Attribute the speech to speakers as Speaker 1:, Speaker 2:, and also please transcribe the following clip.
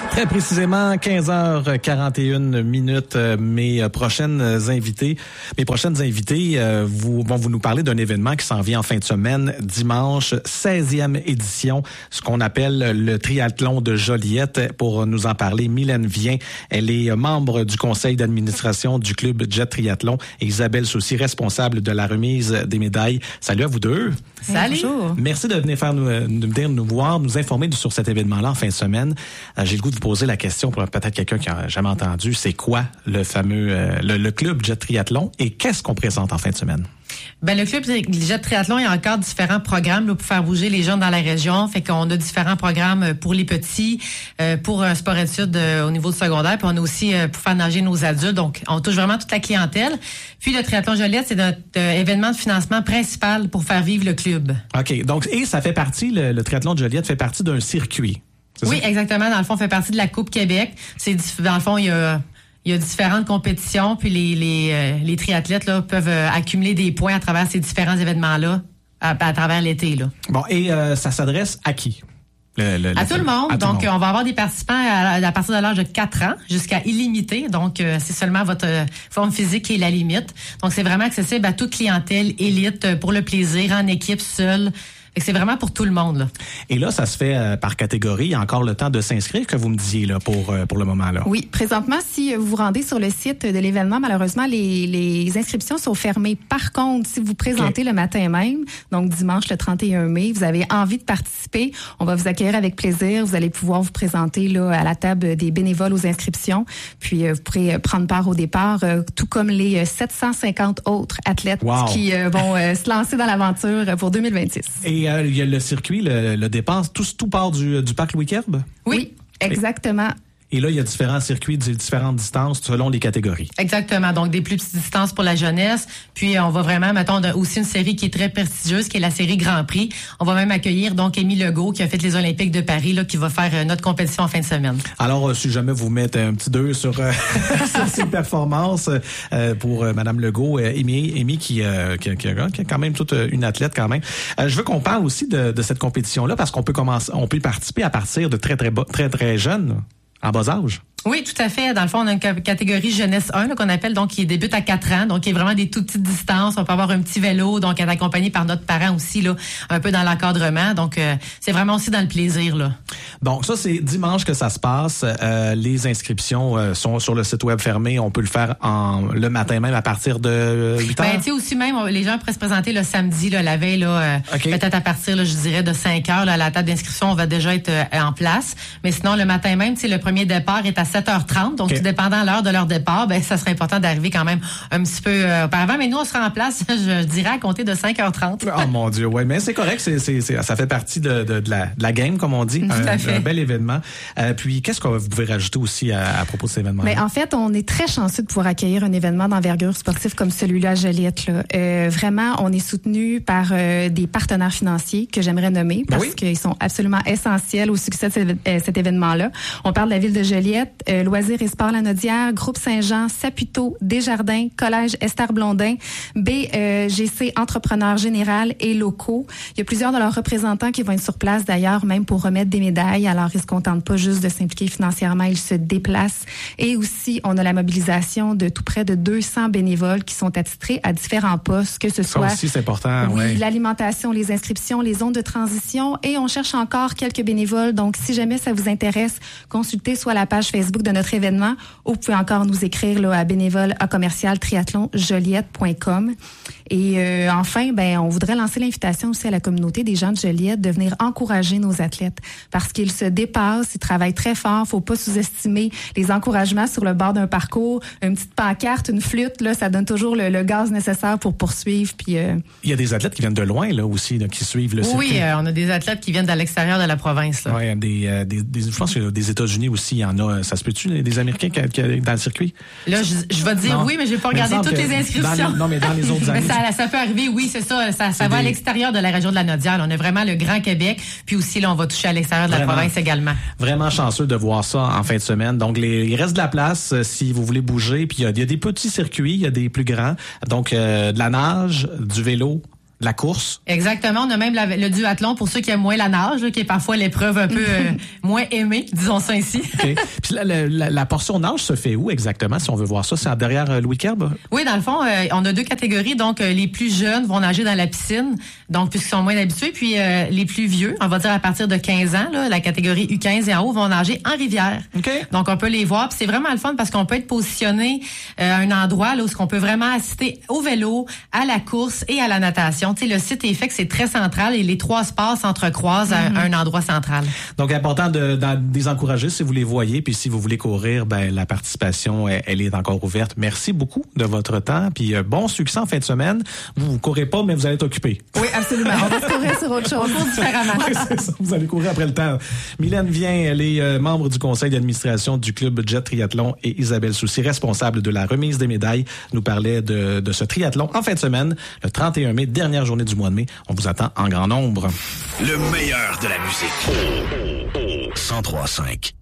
Speaker 1: Très précisément, 15h41 minutes. Mes prochaines invités vont vous nous parler d'un événement qui s'en vient en fin de semaine, dimanche, 16e édition, ce qu'on appelle le triathlon de Joliette. Pour nous en parler, Mylène Vien, elle est membre du conseil d'administration du club Jet Triathlon et Isabelle Saucy, responsable de la remise des médailles. Salut à vous deux.
Speaker 2: Salut. Bonjour.
Speaker 1: Merci de venir nous voir, nous informer sur cet événement-là en fin de semaine. J'ai le goût de vous poser la question pour peut-être quelqu'un qui n'a jamais entendu. C'est quoi le fameux le club Jet Triathlon et qu'est-ce qu'on présente en fin de semaine?
Speaker 2: Ben le club Jet Triathlon, il y a encore différents programmes là, pour faire bouger les jeunes dans la région. Fait qu'on a différents programmes pour les petits, pour un sport-études au niveau du secondaire, puis on a aussi pour faire nager nos adultes. Donc, on touche vraiment toute la clientèle. Puis le Triathlon Joliette, c'est notre événement de financement principal pour faire vivre le club.
Speaker 1: OK. Donc, et ça fait partie, le Triathlon de Joliette fait partie d'un circuit.
Speaker 2: Oui, exactement. Dans le fond, on fait partie de la Coupe Québec. Dans le fond, il y a différentes compétitions, puis les triathlètes là peuvent accumuler des points à travers ces différents événements-là, à travers l'été. Là.
Speaker 1: Bon, et ça s'adresse à qui?
Speaker 2: À tout le monde. Donc, on va avoir des participants à partir de l'âge de 4 ans jusqu'à illimité. Donc, c'est seulement votre forme physique qui est la limite. Donc, c'est vraiment accessible à toute clientèle, élite, pour le plaisir, en équipe, seule. C'est vraiment pour tout le monde. Là.
Speaker 1: Et là, ça se fait par catégorie. Il y a encore le temps de s'inscrire, que vous me disiez là pour le moment. Là.
Speaker 3: Oui, présentement, si vous vous rendez sur le site de l'événement, malheureusement, les inscriptions sont fermées. Par contre, si vous présentez le matin même, donc dimanche le 31 mai, vous avez envie de participer, on va vous accueillir avec plaisir. Vous allez pouvoir vous présenter là à la table des bénévoles aux inscriptions. Puis, vous pourrez prendre part au départ, tout comme les 750 autres athlètes qui vont se lancer dans l'aventure pour 2026.
Speaker 1: Et il y a le circuit, le départ, tout part du parc Louis-Kerbe?
Speaker 3: Oui, exactement.
Speaker 1: Et là, il y a différents circuits, différentes distances selon les catégories.
Speaker 2: Exactement. Donc, des plus petites distances pour la jeunesse. Puis, on va vraiment, mettons, aussi une série qui est très prestigieuse, qui est la série Grand Prix. On va même accueillir, donc, Émy Legault, qui a fait les Olympiques de Paris, là, qui va faire notre compétition en fin de semaine.
Speaker 1: Alors, si jamais vous mettez un petit 2 sur ses performances pour Madame Legault, Émy qui a quand même toute une athlète quand même. Je veux qu'on parle aussi de cette compétition-là parce qu'on peut y participer à partir de très jeune. En bas âge?
Speaker 2: Oui, tout à fait. Dans le fond, on a une catégorie jeunesse 1 là, qu'on appelle, donc qui débute à 4 ans, donc qui est vraiment des toutes petites distances. On peut avoir un petit vélo, donc être accompagné par notre parent aussi, là, un peu dans l'encadrement. Donc, c'est vraiment aussi dans le plaisir. Là.
Speaker 1: Donc, ça, c'est dimanche que ça se passe. Les inscriptions sont sur le site web fermé. On peut le faire le matin même à partir de 8 heures.
Speaker 2: Ben, tu sais, aussi même, les gens pourraient se présenter le samedi, là, la veille, là, peut-être à partir, là, je dirais, de 5 heures. Là, à la table d'inscription, on va déjà être en place. Mais sinon, le matin même, tu sais, le premier départ est à 7h30. Donc, tout dépendant de l'heure de leur départ, ben, ça serait important d'arriver quand même un petit peu auparavant. Mais nous, on sera en place, je dirais, à compter de 5h30.
Speaker 1: Oh mon Dieu, ouais, mais c'est correct. Ça fait partie de la game, comme on dit. Un bel événement. Puis, qu'est-ce que vous pouvez rajouter aussi à propos de cet événement?
Speaker 3: Mais en fait, on est très chanceux de pouvoir accueillir un événement d'envergure sportive comme celui-là à Joliette. Là. Vraiment, on est soutenu par des partenaires financiers que j'aimerais nommer parce qu'ils sont absolument essentiels au succès de cet événement-là. On parle de la ville de Joliette, Loisirs et Sports Lanaudière, Groupe Saint-Jean, Saputo, Desjardins, Collège Esther Blondin, BGC Entrepreneur Général et locaux. Il y a plusieurs de leurs représentants qui vont être sur place d'ailleurs, même pour remettre des médailles. Alors, ils se contentent pas juste de s'impliquer financièrement, ils se déplacent. Et aussi, on a la mobilisation de tout près de 200 bénévoles qui sont attitrés à différents postes, que ce soit...
Speaker 1: Ça aussi, c'est important,
Speaker 3: l'alimentation, les inscriptions, les zones de transition. Et on cherche encore quelques bénévoles. Donc, si jamais ça vous intéresse, consultez soit la page Facebook de notre événement ou vous pouvez encore nous écrire là, à bénévole@triathlonjoliette.com. Et enfin, on voudrait lancer l'invitation aussi à la communauté des gens de Joliette de venir encourager nos athlètes parce qu'ils se dépassent, ils travaillent très fort. Faut pas sous-estimer les encouragements sur le bord d'un parcours. Une petite pancarte, une flûte, là, ça donne toujours le gaz nécessaire pour poursuivre. Puis
Speaker 1: il y a des athlètes qui viennent de loin là aussi, là, qui suivent le circuit.
Speaker 2: Oui, on a des athlètes qui viennent de l'extérieur de la province.
Speaker 1: Oui, je pense que des États-Unis aussi, il y en a. Ça se peut-tu, des Américains qui dans le circuit?
Speaker 2: Là, je vais te dire oui, mais j'ai pas regardé toutes les inscriptions.
Speaker 1: Mais dans les autres années.
Speaker 2: Ça peut arriver, oui, c'est ça. Ça va à l'extérieur de la région de la Naudière. On a vraiment le Grand Québec. Puis aussi, là, on va toucher à l'extérieur de la province également.
Speaker 1: Vraiment chanceux de voir ça en fin de semaine. Donc, il reste de la place si vous voulez bouger. Puis il y a des petits circuits, il y a des plus grands. Donc, de la nage, du vélo, la course.
Speaker 2: Exactement. On a même le duathlon pour ceux qui aiment moins la nage, là, qui est parfois l'épreuve un peu moins aimée, disons ça ici.
Speaker 1: Okay. Puis la portion nage se fait où exactement, si on veut voir ça? C'est derrière Louis Kerb?
Speaker 2: Oui, dans le fond, on a 2 catégories. Donc, les plus jeunes vont nager dans la piscine, donc puisqu'ils sont moins habitués. Puis, les plus vieux, on va dire à partir de 15 ans, là, la catégorie U15 et en haut, vont nager en rivière.
Speaker 1: Okay.
Speaker 2: Donc, on peut les voir. Puis, c'est vraiment le fun parce qu'on peut être positionné à un endroit là, où on peut vraiment assister au vélo, à la course et à la natation. Tu sais, le site est fait que c'est très central et les 3 sports s'entrecroisent à un endroit central.
Speaker 1: Donc, important de les encourager si vous les voyez. Puis, si vous voulez courir, ben la participation, elle est encore ouverte. Merci beaucoup de votre temps. Puis, bon succès en fin de semaine. Vous courez pas, mais vous allez être occupé.
Speaker 3: Oui, absolument. On va se courir sur autre chose.
Speaker 2: On court différemment.
Speaker 1: Oui, c'est ça. Vous allez courir après le temps. Mylène Vien, elle est membre du conseil d'administration du club Jet Triathlon, et Isabelle Soucy, responsable de la remise des médailles, nous parlait de ce triathlon en fin de semaine, le 31 mai, dernière journée du mois de mai. On vous attend en grand nombre.
Speaker 4: Le meilleur de la musique. 103.5